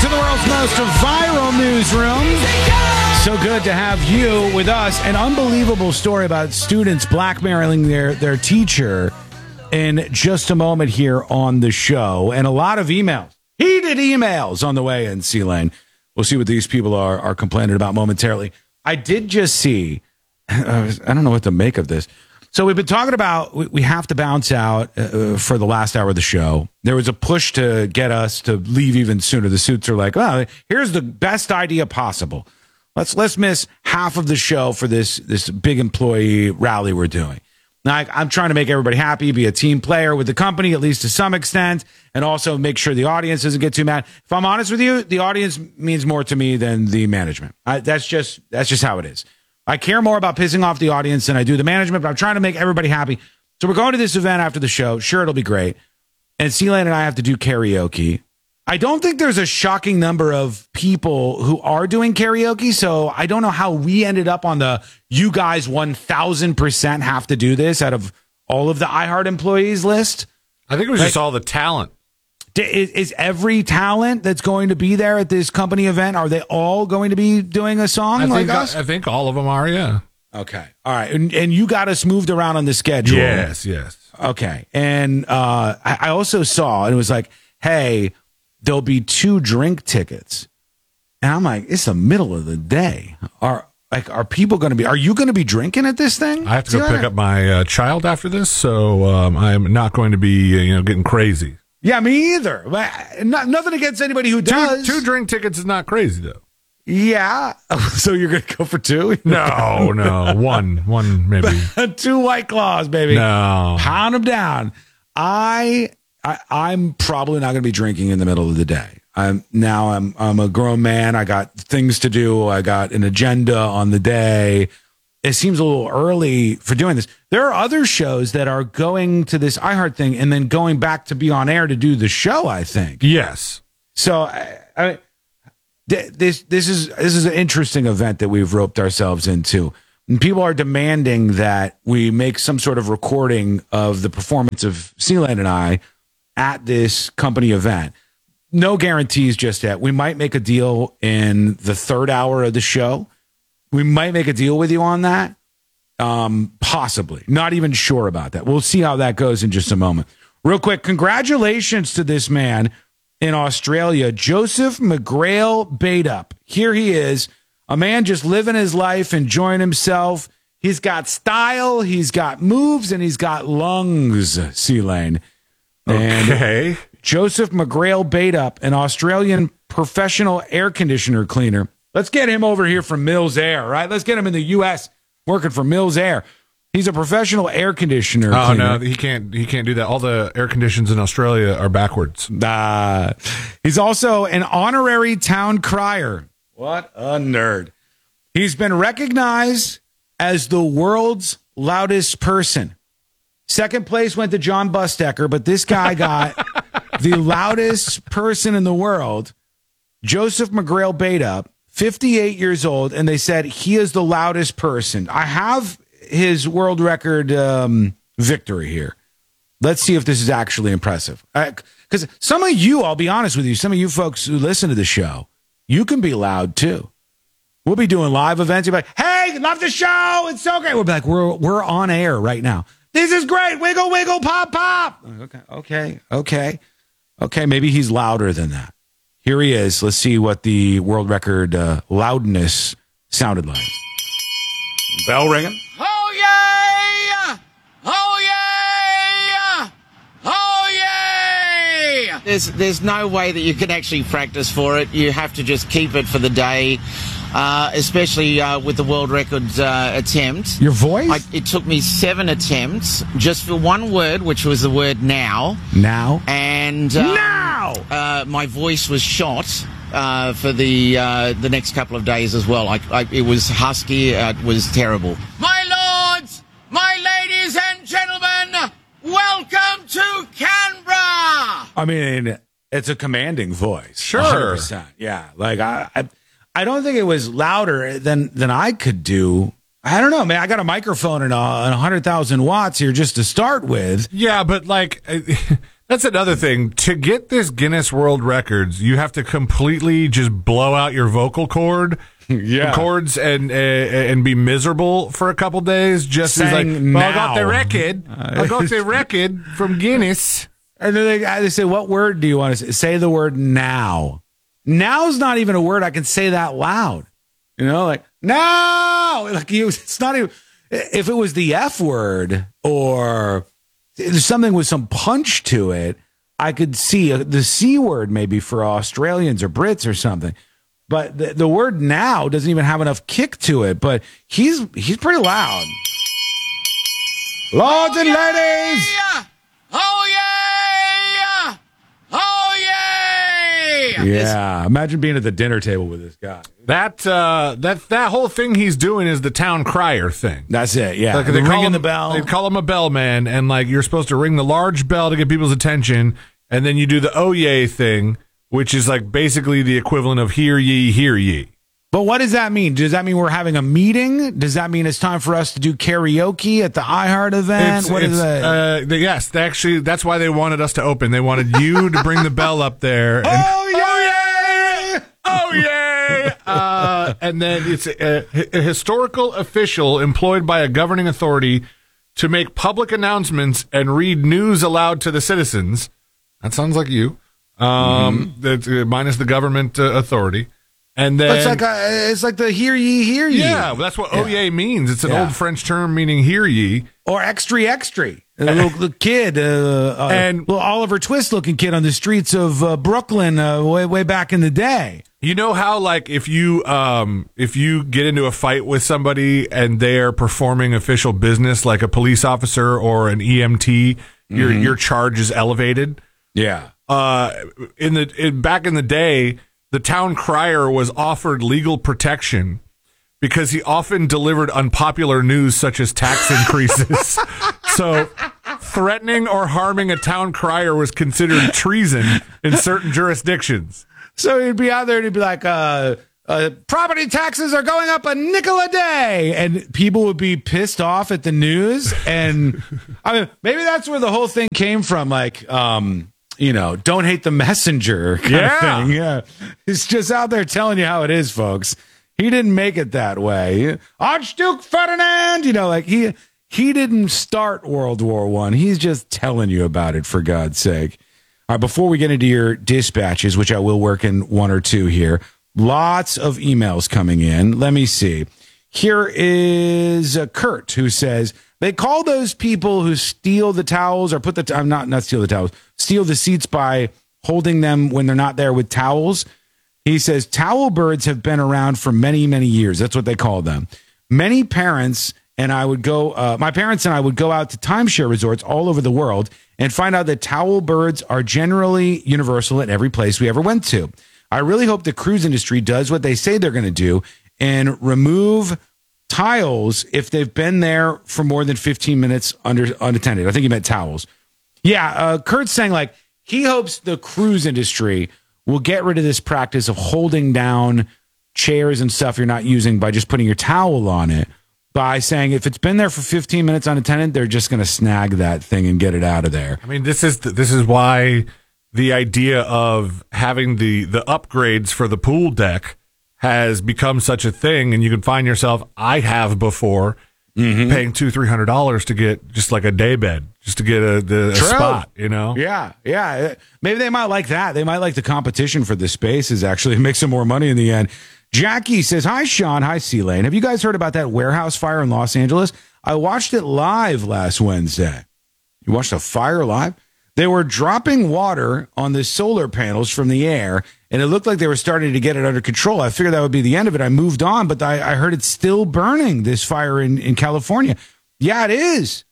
to the world's most viral newsroom. So good to have you with us. An unbelievable story about students blackmailing their teacher in just a moment here on the show. And a lot of emails, heated emails on the way in, C-Lane. We'll see what these people are complaining about momentarily. I did just see, I don't know what to make of this. So we've been talking about we have to bounce out for the last hour of the show. There was a push to get us to leave even sooner. The suits are like, well, here's the best idea possible. Let's miss half of the show for this big employee rally we're doing. Now, I'm trying to make everybody happy, be a team player with the company, at least to some extent, and also make sure the audience doesn't get too mad. If I'm honest with you, the audience means more to me than the management. That's just how it is. I care more about pissing off the audience than I do the management, but I'm trying to make everybody happy. So we're going to this event after the show. Sure, it'll be great. And C-Lane and I have to do karaoke. I don't think there's a shocking number of people who are doing karaoke, so I don't know how we ended up on the you guys 1,000% have to do this out of all of the iHeart employees list. I think it was just all the talent. Is every talent that's going to be there at this company event, are they all going to be doing a song like us? I think all of them are, yeah. Okay. All right. And you got us moved around on the schedule. Yes. Okay. And I also saw, and it was like, hey, there'll be 2 drink tickets. And I'm like, it's the middle of the day. Are people going to be, are you going to be drinking at this thing? I have to go pick up my child after this, so I'm not going to be getting crazy. Yeah, me either. Nothing against anybody who does. Two drink tickets is not crazy, though. Yeah. So you're going to go for 2? No. One maybe. 2 White Claws, baby. No. Pound them down. I'm probably not going to be drinking in the middle of the day. I'm a grown man. I got things to do. I got an agenda on the day. It seems a little early for doing this. There are other shows that are going to this iHeart thing and then going back to be on air to do the show, I think. Yes. So this is an interesting event that we've roped ourselves into. And people are demanding that we make some sort of recording of the performance of C-Lane and I at this company event. No guarantees just yet. We might make a deal in the 3rd hour of the show. We might make a deal with you on that. Possibly. Not even sure about that. We'll see how that goes in just a moment. Real quick, congratulations to this man in Australia, Joseph McGrail Baitup. Here he is, a man just living his life, enjoying himself. He's got style, he's got moves, and he's got lungs, C-Lane. Okay. Joseph McGrail Baitup, an Australian professional air conditioner cleaner. Let's get him over here from Mills Air, right? Let's get him in the U.S. working for Mills Air. He's a professional air conditioner cleaner. Oh, no, he can't do that. All the air conditions in Australia are backwards. He's also an honorary town crier. What a nerd. He's been recognized as the world's loudest person. Second place went to John Bustecker, but this guy got the loudest person in the world, Joseph McGrail Baitup, 58 years old, and they said he is the loudest person. I have his world record victory here. Let's see if this is actually impressive. Because some of you, I'll be honest with you, some of you folks who listen to the show, you can be loud too. We'll be doing live events. You'll be like, hey, love the show. It's so great. We'll be like, we're on air right now. This is great. Wiggle, wiggle, pop, pop. Okay. Maybe he's louder than that. Here he is. Let's see what the world record loudness sounded like. Bell ringing. Oh, yeah! Oh, yeah! Oh, yeah! There's no way that you can actually practice for it. You have to just keep it for the day, especially with the world record attempt. Your voice? It took me 7 attempts just for one word, which was the word now. Now? And now! My voice was shot for the next couple of days as well. It was husky. It was terrible. My lords, my ladies and gentlemen, welcome to Canberra. I mean, it's a commanding voice. Sure. 100%. Yeah. Like, I don't think it was louder than I could do. I don't know, man. I got a microphone and 100,000 watts here just to start with. Yeah, but like... That's another thing. To get this Guinness World Records, you have to completely just blow out your vocal cords and be miserable for a couple days. Just as like, I got the record. I got the record from Guinness. And then they say, what word do you want to say? Say the word now. Now's not even a word I can say that loud. You know, like, now! Like, it's not even, if it was the F word or something with some punch to it, I could see the C word maybe for Australians or Brits or something. But the word now doesn't even have enough kick to it. But he's pretty loud. Lords and ladies! Oh, yeah! Oh, yeah! Yeah, imagine being at the dinner table with this guy. That whole thing he's doing is the town crier thing. That's it, yeah. Like they ringing the bell. They call him a bellman, and like you're supposed to ring the large bell to get people's attention, and then you do the oh yay thing, which is like basically the equivalent of hear ye, hear ye. But what does that mean? Does that mean we're having a meeting? Does that mean it's time for us to do karaoke at the iHeart event? Yes, actually, that's why they wanted us to open. They wanted you to bring the bell up there. And, oh, yay! Oh, yay! And then it's a historical official employed by a governing authority to make public announcements and read news aloud to the citizens. That sounds like you. That's minus the government authority. And then it's like the hear ye, hear ye. Yeah, well, that's what oh yay means. It's an old French term meaning hear ye. Or extra. The little kid, and little Oliver Twist looking kid on the streets of Brooklyn way back in the day. You know how like if you get into a fight with somebody and they're performing official business like a police officer or an EMT, your charge is elevated. Yeah. Back in the day, the town crier was offered legal protection because he often delivered unpopular news such as tax increases. So threatening or harming a town crier was considered treason in certain jurisdictions. So he'd be out there and he'd be like, property taxes are going up a nickel a day. And people would be pissed off at the news. And I mean, maybe that's where the whole thing came from. Like, don't hate the messenger kind of thing. Yeah. He's just out there telling you how it is, folks. He didn't make it that way. Archduke Ferdinand, he didn't start World War I. He's just telling you about it, for God's sake. All right, before we get into your dispatches, which I will work in one or two here, lots of emails coming in. Let me see. Here is Kurt, who says, they call those people who steal the towels or not steal the towels, steal the seats by holding them when they're not there with towels. He says, towel birds have been around for many, many years. That's what they call them. Many parents and I would go, my parents and I would go out to timeshare resorts all over the world and find out that towel birds are generally universal at every place we ever went to. I really hope the cruise industry does what they say they're going to do and remove tiles if they've been there for more than 15 minutes unattended. I think he meant towels. Yeah, Kurt's saying like he hopes the cruise industry will get rid of this practice of holding down chairs and stuff you're not using by just putting your towel on it, by saying if it's been there for 15 minutes unattended, they're just going to snag that thing and get it out of there. I mean, this is why the idea of having the upgrades for the pool deck has become such a thing, and you can find yourself, I have before, paying $200-300 to get just like a day bed, just to get a spot, you know? Yeah. Maybe they might like that. They might like the competition for the spaces, actually. Make some more money in the end. Jackie says, hi, Sean. Hi, C-Lane. Have you guys heard about that warehouse fire in Los Angeles? I watched it live last Wednesday. You watched a fire live? They were dropping water on the solar panels from the air, and it looked like they were starting to get it under control. I figured that would be the end of it. I moved on, but I heard it's still burning, this fire in California. Yeah, it is.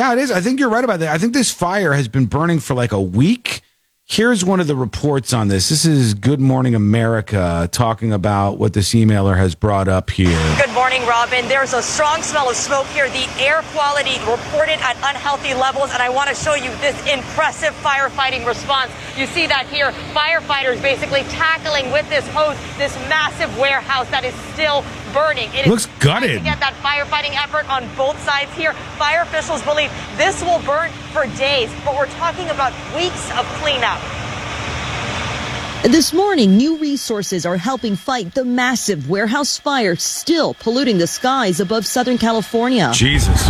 I think you're right about that. I think this fire has been burning for like a week. Here's one of the reports on this. This is Good Morning America talking about what this emailer has brought up here. Good morning, Robin. There's a strong smell of smoke here. The air quality reported at unhealthy levels, and I want to show you this impressive firefighting response. You see that here. Firefighters basically tackling with this hose this massive warehouse that is still burning. It looks gutted. To get that firefighting effort on both sides here. Fire officials believe this will burn for days, but we're talking about weeks of cleanup. This morning, new resources are helping fight the massive warehouse fire still polluting the skies above Southern California. Jesus.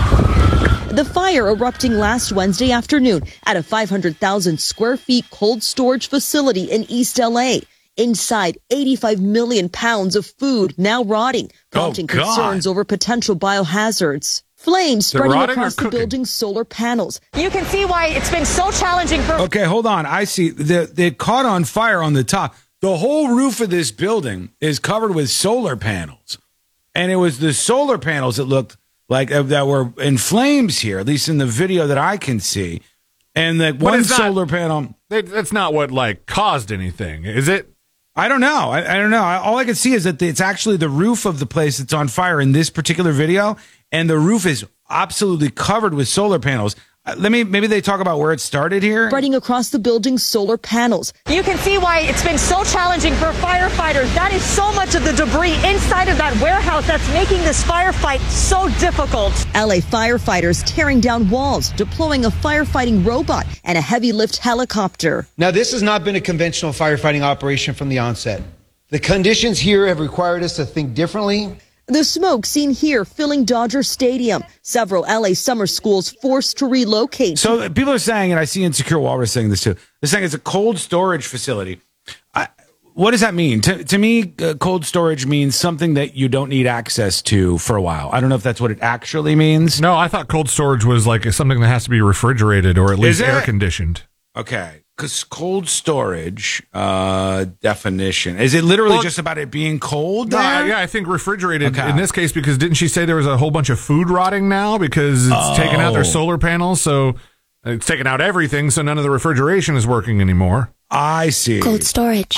The fire erupting last Wednesday afternoon at a 500,000 square feet cold storage facility in East LA. Inside, 85 million pounds of food now rotting, prompting concerns over potential biohazards. Flames spreading across the building's solar panels. You can see why it's been so challenging for... Okay, hold on. I see. They caught on fire on the top. The whole roof of this building is covered with solar panels. And it was the solar panels that looked like that were in flames here, at least in the video that I can see. And that one solar panel... That's not what, caused anything, is it? I don't know. I don't know. All I can see is that it's actually the roof of the place that's on fire in this particular video. And the roof is absolutely covered with solar panels. Maybe they talk about where it started here. Spreading across the building's solar panels. You can see why it's been so challenging for firefighters. That is so much of the debris inside of that warehouse that's making this firefight so difficult. LA firefighters tearing down walls, deploying a firefighting robot and a heavy lift helicopter. Now, this has not been a conventional firefighting operation from the onset. The conditions here have required us to think differently. The smoke seen here filling Dodger Stadium. Several LA summer schools forced to relocate. So people are saying, and I see Insecure Walrus saying this too, they're saying it's a cold storage facility. What does that mean? To me, cold storage means something that you don't need access to for a while. I don't know if that's what it actually means. No, I thought cold storage was something that has to be refrigerated or at least air conditioned. Okay. Because cold storage definition, is it literally just about it being cold there? Yeah, I think refrigerated in this case, because didn't she say there was a whole bunch of food rotting now because it's taken out their solar panels, so it's taken out everything, so none of the refrigeration is working anymore. I see. Cold storage.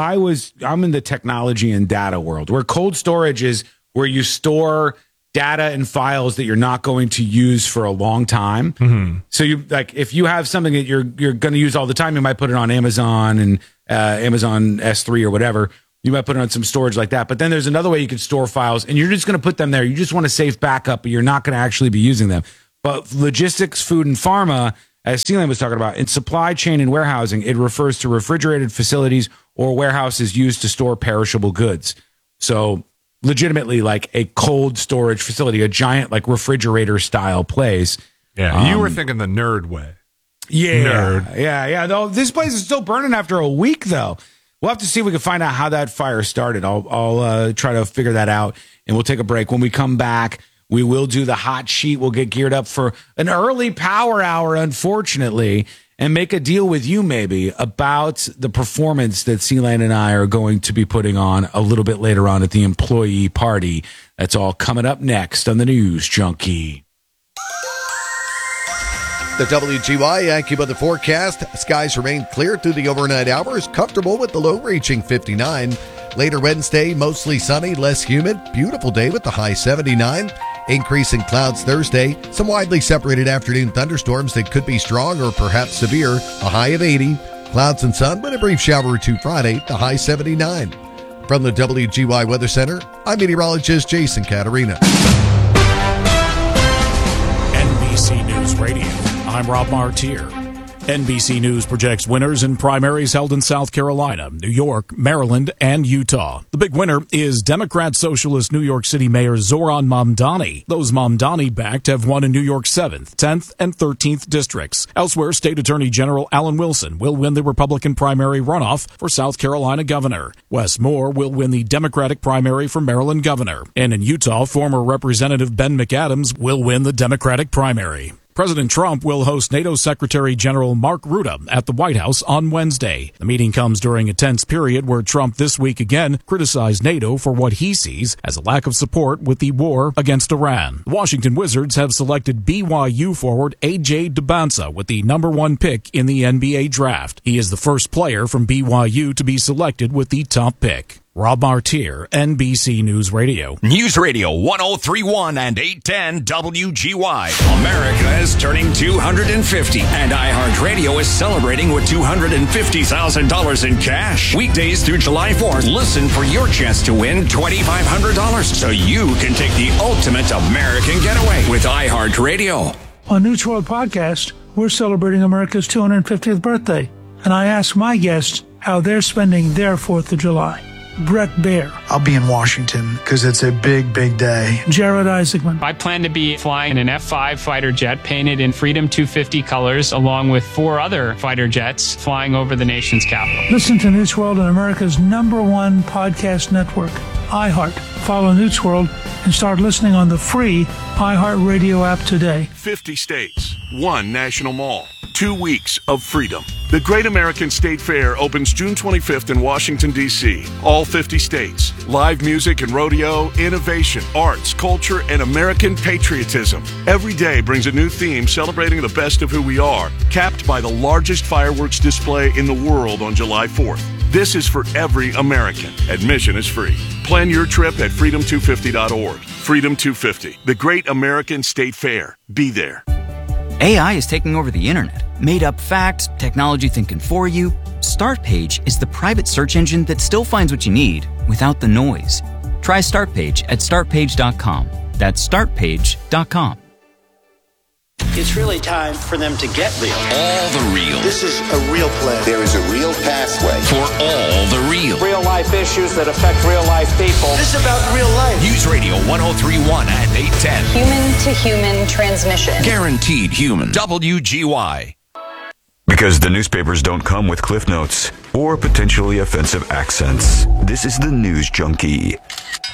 I'm in the technology and data world, where cold storage is where you store data and files that you're not going to use for a long time. Mm-hmm. So you if you have something that you're going to use all the time, you might put it on Amazon and Amazon S3 or whatever. You might put it on some storage like that. But then there's another way you can store files, and you're just going to put them there. You just want a safe backup, but you're not going to actually be using them. But logistics, food, and pharma, as Sealand was talking about, in supply chain and warehousing, it refers to refrigerated facilities or warehouses used to store perishable goods. So legitimately a cold storage facility, a giant refrigerator style place. Yeah, you were thinking the nerd way. Yeah, nerd. Yeah. Though this place is still burning after a week, though. We'll have to see if we can find out how that fire started. I'll try to figure that out, and we'll take a break. When we come back, we will do the hot sheet. We'll get geared up for an early power hour, unfortunately, and make a deal with you maybe about the performance that Sealand and I are going to be putting on a little bit later on at the employee party. That's all coming up next on the News Junkie. The WGY AccuWeather forecast. Skies remain clear through the overnight hours, comfortable with the low reaching 59. Later Wednesday, mostly sunny, less humid. Beautiful day with the high 79. Increase in clouds Thursday. Some widely separated afternoon thunderstorms that could be strong or perhaps severe. A high of 80. Clouds and sun with a brief shower or two Friday. The high 79. From the WGY Weather Center, I'm meteorologist Jason Caterina. NBC News Radio. I'm Rob Martier. NBC News projects winners in primaries held in South Carolina, New York, Maryland, and Utah. The big winner is Democrat Socialist New York City Mayor Zohran Mamdani. Those Mamdani-backed have won in New York's 7th, 10th, and 13th districts. Elsewhere, State Attorney General Alan Wilson will win the Republican primary runoff for South Carolina governor. Wes Moore will win the Democratic primary for Maryland governor. And in Utah, former Representative Ben McAdams will win the Democratic primary. President Trump will host NATO Secretary General Mark Rutte at the White House on Wednesday. The meeting comes during a tense period where Trump this week again criticized NATO for what he sees as a lack of support with the war against Iran. The Washington Wizards have selected BYU forward A.J. Dubonsa with the number 1 pick in the NBA draft. He is the first player from BYU to be selected with the top pick. Rob Martier, NBC News Radio. News Radio 1031 and 810 WGY. America is turning 250, and iHeartRadio is celebrating with $250,000 in cash. Weekdays through July 4th, listen for your chance to win $2,500 so you can take the ultimate American getaway with iHeartRadio. On News World Podcast, we're celebrating America's 250th birthday, and I asked my guests how they're spending their 4th of July. Brett Baer. I'll be in Washington because it's a big, big day. Jared Isaacman. I plan to be flying an F-5 fighter jet painted in Freedom 250 colors, along with 4 other fighter jets flying over the nation's capital. Listen to News World on America's #1 podcast network, iHeart. Follow News World and start listening on the free iHeartRadio app today. 50 states, 1 national mall, 2 weeks of freedom. The Great American State Fair opens June 25th in Washington, D.C. All 50 states. Live music and rodeo, innovation, arts, culture, and American patriotism. Every day brings a new theme celebrating the best of who we are, capped by the largest fireworks display in the world on July 4th. This is for every American. Admission is free. Plan your trip at freedom250.org. Freedom 250, the Great American State Fair. Be there. AI is taking over the internet. Made up facts, technology thinking for you. Startpage is the private search engine that still finds what you need without the noise. Try Startpage at startpage.com. That's startpage.com. It's really time for them to get real. All the real. This is a real plan. There is a real pathway for all the real. Real life issues that affect real life people. This is about real life. News Radio 1031 and 810. Human to human transmission. Guaranteed human. WGY. Because the newspapers don't come with cliff notes or potentially offensive accents. This is the News Junkie.